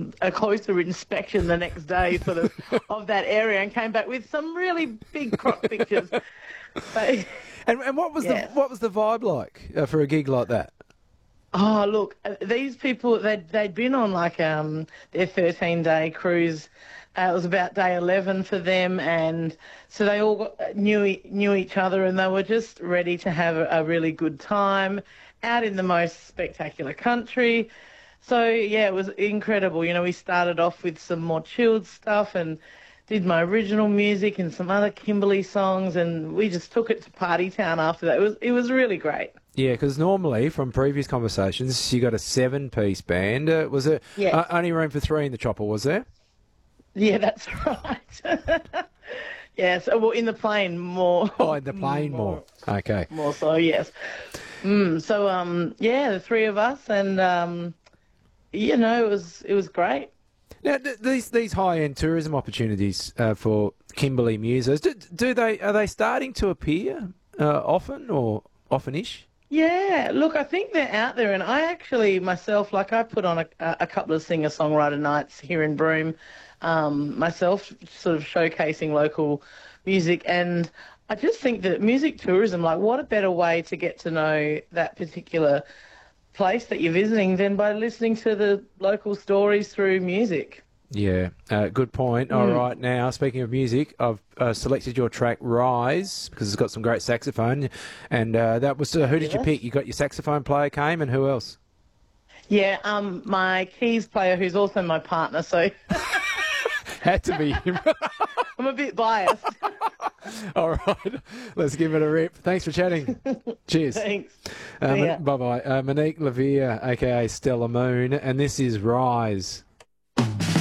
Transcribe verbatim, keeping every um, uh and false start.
um, a closer inspection the next day, sort of, of that area, and came back with some really big crop pictures. But, and and what was yes. the what was the vibe like uh, for a gig like that? Oh, look, uh, these people, they'd, they'd been on like um, their thirteen-day cruise. Uh, it was about day eleven for them, and so they all got, knew e- knew each other, and they were just ready to have a, a really good time out in the most spectacular country. So, yeah, it was incredible. You know, we started off with some more chilled stuff and did my original music and some other Kimberley songs, and we just took it to Party Town after that. It was it was really great. Yeah, because normally from previous conversations, you got a seven-piece band. Uh, was it Yes. uh, only room for three in the chopper? Was there? Yeah, that's right. Yes, well, in the plane more. Oh, in the plane more. more. Okay. More so, yes. Mm, so, um, yeah, the three of us, and um, you know, it was it was great. Now, th- these these high-end tourism opportunities uh, for Kimberley musos, do, do they are they starting to appear uh, often or often-ish? Yeah, look, I think they're out there, and I actually myself, like, I put on a, a couple of singer-songwriter nights here in Broome, um, myself, sort of showcasing local music, and I just think that music tourism, like, what a better way to get to know that particular place that you're visiting than by listening to the local stories through music. Yeah, uh, good point. All right, now, speaking of music, I've uh, selected your track Rise because it's got some great saxophone. And uh, that was, uh, who did you Yes. pick? You got your saxophone player came, and who else? Yeah, um, my keys player, who's also my partner, so Had to be him. I'm a bit biased. All right, let's give it a rip. Thanks for chatting. Cheers. Thanks. Um, See ya. bye-bye. Uh, Monique Levere, a k a. Stella Moon, and this is Rise.